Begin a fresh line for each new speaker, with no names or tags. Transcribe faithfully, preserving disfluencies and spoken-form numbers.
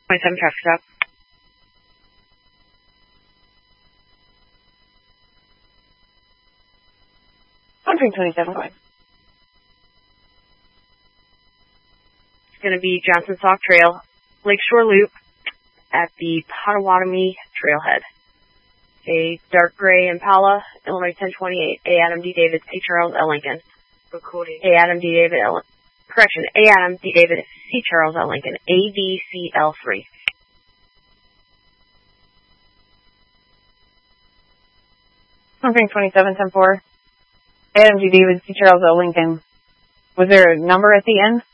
twenty-seven traffic stop.
one twenty-seven, go ahead.
It's going to be Johnson Sauk Trail, Lakeshore Loop, at the Potawatomi Trailhead. A dark gray Impala, Illinois ten twenty-eight, A. Adam D. David, C. Charles L. Lincoln.
Recording.
A. Adam D. David L. Correction, A. Adam D. David, C. Charles L. Lincoln, A D C L three.
one twenty-seven, ten four. Adam G. David, C. Charles L. Lincoln. Was there a number at the end?